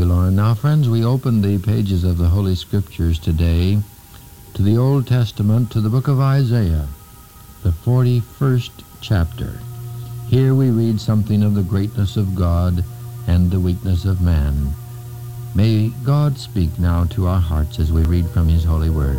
you, Lauren. Now, friends, we open the pages of the Holy Scriptures today to the Old Testament, to the book of Isaiah, the 41st chapter. Here we read something of the greatness of God and the weakness of man. May God speak now to our hearts as we read from His holy word.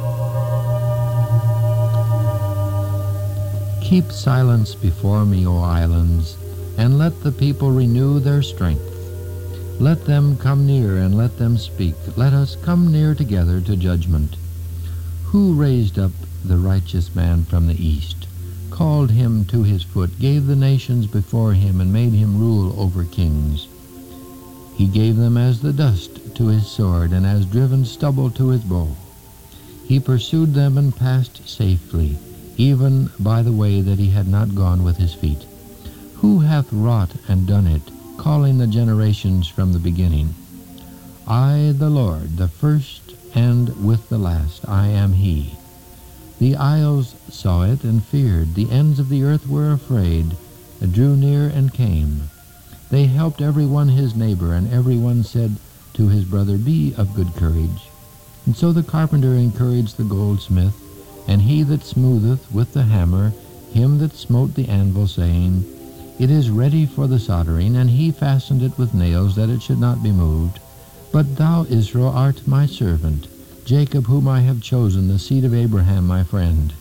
Keep silence before me, O islands, and let the people renew their strength. Let them come near and let them speak. Let us come near together to judgment. Who raised up the righteous man from the east, called him to his foot, gave the nations before him, and made him rule over kings? He gave them as the dust to his sword, and as driven stubble to his bow. He pursued them and passed safely, even by the way that he had not gone with his feet. Who hath wrought and done it, calling the generations from the beginning? I, the Lord, the first and with the last, I am He. The isles saw it and feared. The ends of the earth were afraid, drew near and came. They helped every one his neighbor, and every one said to his brother, Be of good courage. And so the carpenter encouraged the goldsmith, and he that smootheth with the hammer him that smote the anvil, saying, It is ready for the soldering, and he fastened it with nails, that it should not be moved. But thou, Israel, art my servant, Jacob, whom I have chosen, the seed of Abraham, my friend.